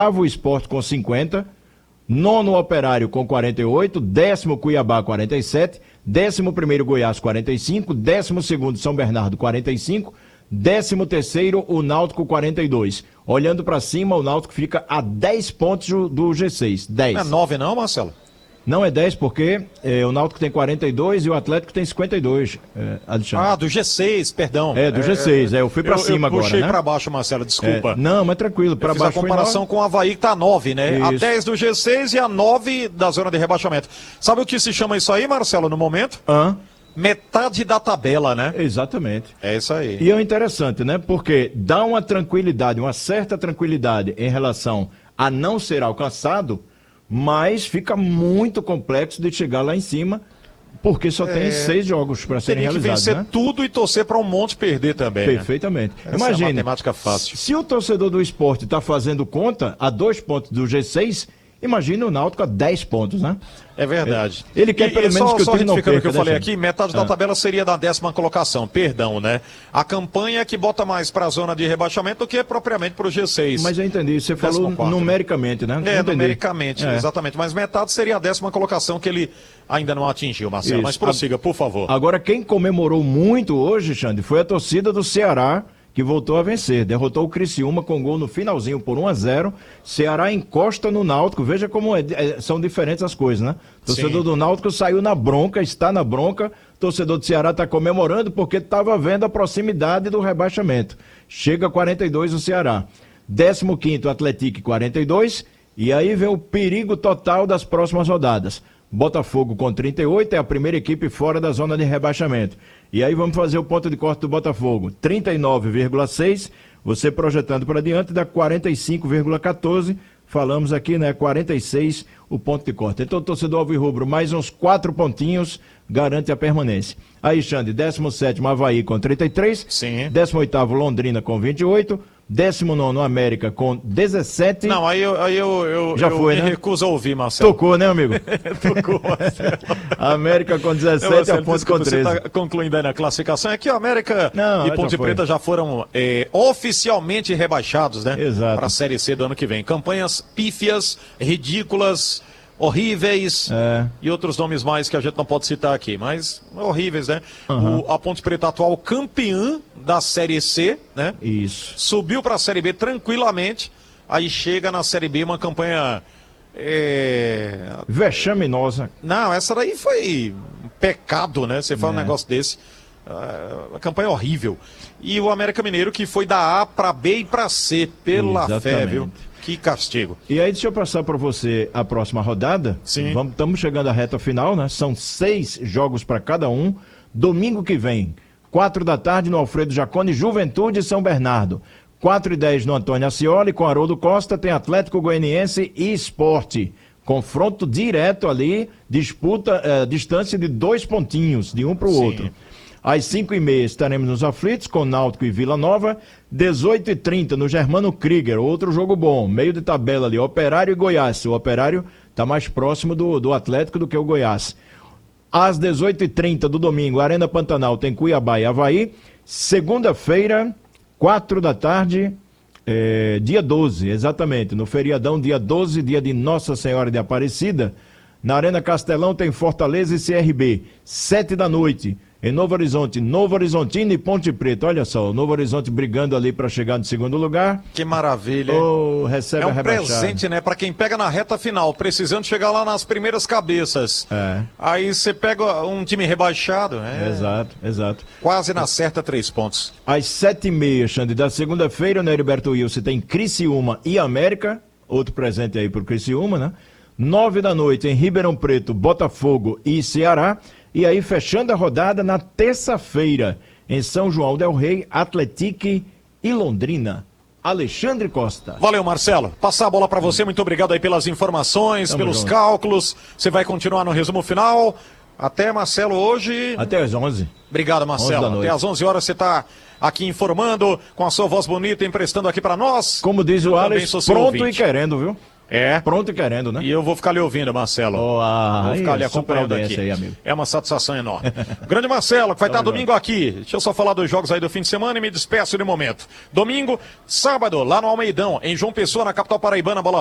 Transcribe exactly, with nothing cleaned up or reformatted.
o Sport com cinquenta, nono Operário com quarenta e oito, décimo Cuiabá quarenta e sete, décimo primeiro Goiás quarenta e cinco, décimo segundo São Bernardo quarenta e cinco, décimo terceiro o Náutico quarenta e dois. Olhando para cima, o Náutico fica a dez pontos do G seis. dez. Não é nove não, Marcelo? Não é dez porque é, o Náutico tem quarenta e dois e o Atlético tem cinquenta e dois, é, Alexandre. Ah, do G seis, perdão. É, do G seis, é, é eu fui pra eu, cima eu agora, puxei né? pra baixo, Marcelo, desculpa. É, não, mas tranquilo, pra eu fiz baixo a comparação com o Avaí que tá nove, né? Isso. A dez do G seis e a nove da zona de rebaixamento. Sabe o que se chama isso aí, Marcelo, no momento? Hã? Metade da tabela, né? Exatamente. É isso aí. E é interessante, né? Porque dá uma tranquilidade, uma certa tranquilidade em relação a não ser alcançado, mas fica muito complexo de chegar lá em cima, porque só tem é... seis jogos para serem realizados. Teria que vencer né? tudo e torcer para um monte perder também. Perfeitamente. Né? Imagine, é uma matemática fácil. Se o torcedor do esporte está fazendo conta a dois pontos do G seis, imagina o Náutico a dez pontos, né? É verdade. Ele quer e, pelo e menos só, que o só time não perca, o que eu falei gente? aqui, metade da ah. tabela seria da décima colocação, perdão, né? A campanha que bota mais para a zona de rebaixamento do que propriamente para o G seis. Mas eu entendi, você falou numericamente, né? É, entendi. numericamente, é. exatamente. Mas metade seria a décima colocação que ele ainda não atingiu, Marcelo. Isso. Mas prossiga, por favor. Agora, quem comemorou muito hoje, Xande, foi a torcida do Ceará, que voltou a vencer. Derrotou o Criciúma com gol no finalzinho por um a zero. Ceará encosta no Náutico. Veja como é, é, são diferentes as coisas, né? O torcedor Sim. do Náutico saiu na bronca, está na bronca. O torcedor do Ceará está comemorando porque estava vendo a proximidade do rebaixamento. Chega a quarenta e dois o Ceará. décimo quinto Atlético quarenta e dois. E aí vem o perigo total das próximas rodadas. Botafogo com trinta e oito, é a primeira equipe fora da zona de rebaixamento. E aí vamos fazer o ponto de corte do Botafogo. trinta e nove vírgula seis, você projetando para diante dá quarenta e cinco vírgula quatorze. Falamos aqui, né? quarenta e seis o ponto de corte. Então, torcedor alvirrubro, mais uns quatro pontinhos garante a permanência. Aí, Xande, décimo sétimo Avaí com trinta e três. Sim. décimo oitavo Londrina com vinte e oito. décimo nono América com dezessete. Não, aí eu, aí eu, eu, Já eu foi, me né? recuso a ouvir, Marcelo. Tocou, né, amigo? Tocou, Marcelo. América com dezessete, Marcelo, a Ponte com treze. Você está concluindo aí na classificação. É que o América Não, e Ponte Preta já foram é, oficialmente rebaixados, né? Exato. Para a Série C do ano que vem. Campanhas pífias, ridículas, horríveis é. e outros nomes mais que a gente não pode citar aqui, mas horríveis, né? Uhum. O, a Ponte Preta atual campeã da Série C, né? Isso. Subiu para a Série B tranquilamente, aí chega na Série B uma campanha... É... vexaminosa. Não, essa daí foi um pecado, né? Você fala é. um negócio desse. Uh, a campanha é horrível. E o América Mineiro que foi da A para B e para C, pela Exatamente. fé, viu? Que castigo. E aí, deixa eu passar para você a próxima rodada. Sim. Vamos, estamos chegando à reta final, né? São seis jogos para cada um. Domingo que vem, quatro da tarde, no Alfredo Jaconi, Juventude e São Bernardo. quatro e dez no Antônio Ascioli, com Haroldo Costa, tem Atlético Goianiense e Sport. Confronto direto ali, disputa, eh, distância de dois pontinhos, de um para o outro. Às cinco e meia estaremos nos aflitos com Náutico e Vila Nova. dezoito e trinta no Germano Krieger, outro jogo bom. Meio de tabela ali, Operário e Goiás. O Operário está mais próximo do, do Atlético do que o Goiás. Às dezoito e trinta do domingo, Arena Pantanal tem Cuiabá e Avaí. Segunda-feira, quatro da tarde, é, dia doze, exatamente. No feriadão, dia doze, dia de Nossa Senhora de Aparecida. Na Arena Castelão tem Fortaleza e C R B. Sete da noite. Em Novo Horizonte, Novo Horizontino e Ponte Preta. Olha só, o Novo Horizonte brigando ali para chegar no segundo lugar. Que maravilha. Oh, recebe é um a rebaixada. presente, né? Para quem pega na reta final, precisando chegar lá nas primeiras cabeças. É. Aí você pega um time rebaixado. É... Exato, exato. Quase na certa, três pontos. Às sete e meia, Xande, da segunda-feira, no Heriberto Wilson tem Criciúma e América. Outro presente aí pro Criciúma, né? Nove da noite, em Ribeirão Preto, Botafogo e Ceará. E aí, fechando a rodada, na terça-feira, em São João del Rei, Atlético e Londrina. Alexandre Costa. Valeu, Marcelo. Passar a bola para você. Muito obrigado aí pelas informações, Tamo pelos junto. cálculos. Você vai continuar no resumo final. Até, Marcelo, hoje... Até às onze. Obrigado, Marcelo. Até às onze horas você está aqui informando, com a sua voz bonita, emprestando aqui para nós. Como diz o Alex, pronto e querendo, viu? É. Pronto e querendo, né? E eu vou ficar lhe ouvindo, Marcelo. Oh, ah, vou ficar aí, lhe acompanhando aqui. Aí, amigo. É uma satisfação enorme. Grande Marcelo, que vai estar domingo aqui. Deixa eu só falar dos jogos aí do fim de semana e me despeço de momento. Domingo, sábado, lá no Almeidão, em João Pessoa, na capital paraibana, bola